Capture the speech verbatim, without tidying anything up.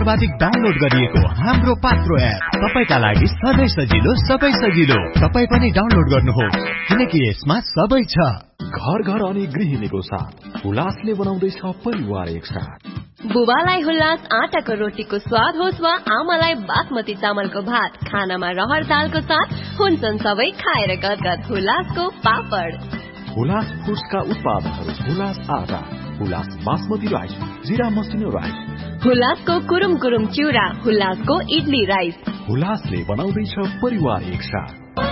सर्वाधिक डाउनलोड गरिएको हाम्रो पात्रो एप तपाईका लागि सधैँ सजिलो सबै सजिलो। तपाई पनि डाउनलोड गर्नुहोस् किनकि यसमा सबै छ। घर घर अनि गृहिणीको साथ हुलासले बनाउँदैछ परिवार एक साथ। बुबालाई हुलास आटाको रोटीको स्वाद होस् वा आमालाई बासमती चामलको भात, खानामा रहर दालको साथ हुन्छन् सबै खाएर गदगद हुलासको पापड। हुलास फुड्सका उत्पादनहरू हुलास आटा, हुलास बासमती राइस, जिरा मसिनो राइस, हुलासको कुरुम कुरुम चिउरा, हुलासको इडली राइस। हुलासले बनाउँदैछ परिवार एक साथ।